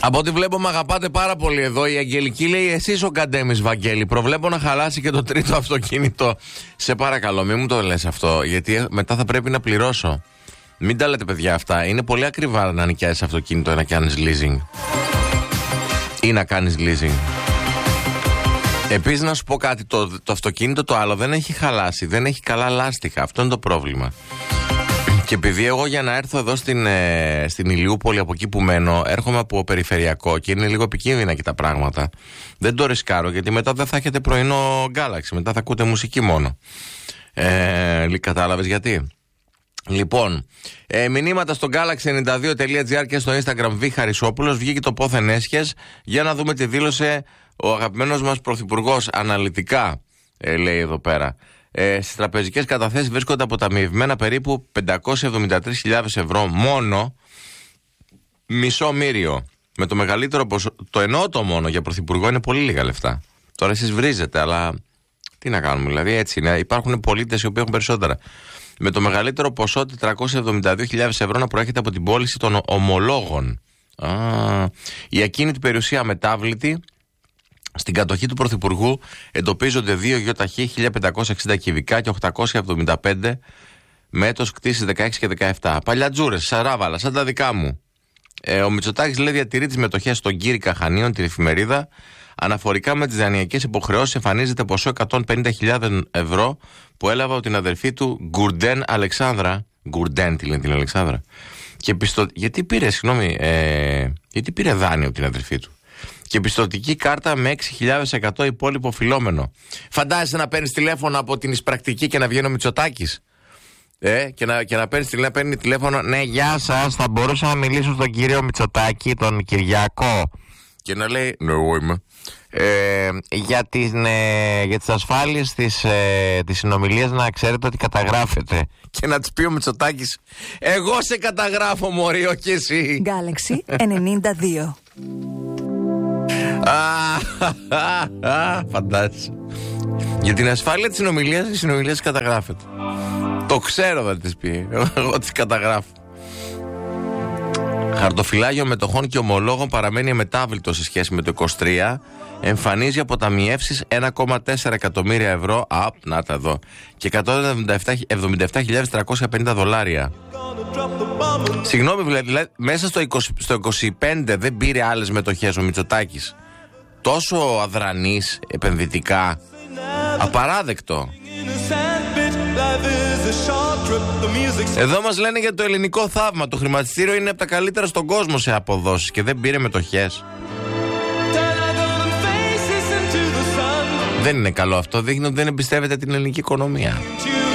Από ό,τι βλέπω με αγαπάτε πάρα πολύ εδώ. Η Αγγελική λέει: εσείς ο Καντέμις, Βαγγέλη. Προβλέπω να χαλάσει και το τρίτο αυτοκίνητο. Σε παρακαλώ, μην μου το λες αυτό, γιατί μετά θα πρέπει να πληρώσω. Μην τα λέτε, παιδιά, αυτά. Είναι πολύ ακριβά να νοικιάσεις αυτοκίνητο ή να κάνεις leasing. Ή να κάνεις leasing. Επίσης, να σου πω κάτι: το αυτοκίνητο το άλλο δεν έχει χαλάσει, δεν έχει καλά λάστιχα. Αυτό είναι το πρόβλημα. Και επειδή εγώ για να έρθω εδώ στην Ηλιούπολη, από εκεί που μένω, έρχομαι από περιφερειακό και είναι λίγο επικίνδυνα και τα πράγματα. Δεν το ρισκάρω, γιατί μετά δεν θα έχετε πρωινό Galaxy. Μετά θα ακούτε μουσική μόνο. Κατάλαβες γιατί? Λοιπόν, μηνύματα στο galaxy92.gr και στο Instagram Β. Χαρισόπουλος. Βγήκε το πόθεν έσχες. Για να δούμε τι δήλωσε ο αγαπημένος μας πρωθυπουργός αναλυτικά, λέει εδώ πέρα. Στις τραπεζικές καταθέσεις βρίσκονται αποταμιευμένα περίπου 573.000 ευρώ μόνο, μισό μύριο. Με το μεγαλύτερο ποσό, το εννοώ το μόνο, για πρωθυπουργό είναι πολύ λίγα λεφτά. Τώρα εσείς βρίζετε, αλλά τι να κάνουμε, δηλαδή έτσι είναι. Υπάρχουν πολίτες οι οποίοι έχουν περισσότερα. Με το μεγαλύτερο ποσό 472.000 ευρώ να προέρχεται από την πώληση των ομολόγων. Η ακίνητη περιουσία μετάβλητη. Στην κατοχή του Πρωθυπουργού εντοπίζονται 2 γιοταχή 1560 κυβικά και 875 με έτος κτήσης 16 και 17. Παλιατζούρες, σαράβαλα, σαν τα δικά μου. Ο Μητσοτάκης λέει διατηρεί τις μετοχές στον Κύρικα Χανίων, την εφημερίδα. Αναφορικά με τις δανειακές υποχρεώσεις εμφανίζεται ποσό 150.000 ευρώ που έλαβε από την αδερφή του Γκουρντέν Αλεξάνδρα. Γκουρντέν, τι λένε την Αλεξάνδρα. Και γιατί πήρε δάνειο από την αδερφή του. Και πιστωτική κάρτα με 6.100 υπόλοιπο οφειλόμενο. Φαντάζεσαι να παίρνεις τηλέφωνο από την εισπρακτική και να βγαίνει ο Μητσοτάκης. Και να παίρνει τηλέφωνο. Ναι, γεια σας, θα μπορούσα να μιλήσω στον κύριο Μητσοτάκη, τον Κυριάκο. Και να λέει, ναι, εγώ είμαι. Για τις ασφάλειες της συνομιλίας να ξέρετε ότι καταγράφετε. Και να της πει ο Μητσοτάκης, εγώ σε καταγράφω, μωρίο, και εσύ. Galaxy 92. Φαντάζεσαι. Για την ασφάλεια της συνομιλίας, η συνομιλία της καταγράφεται. Το ξέρω, θα της πει. Εγώ της καταγράφω. Χαρτοφυλάκιο μετοχών και ομολόγων παραμένει αμετάβλητο σε σχέση με το 23. Εμφανίζει αποταμιεύσεις 1,4 εκατομμύρια ευρώ. Να τα δω. Και 177.350 δολάρια. Συγγνώμη, δηλαδή μέσα στο 25 δεν πήρε άλλες μετοχές ο Μητσοτάκης? Τόσο αδρανής επενδυτικά. Απαράδεκτο. Εδώ μας λένε για το ελληνικό θαύμα. Το χρηματιστήριο είναι από τα καλύτερα στον κόσμο σε αποδόσεις και δεν πήρε μετοχές. Δεν είναι καλό αυτό. Δείχνει ότι δεν εμπιστεύεται την ελληνική οικονομία.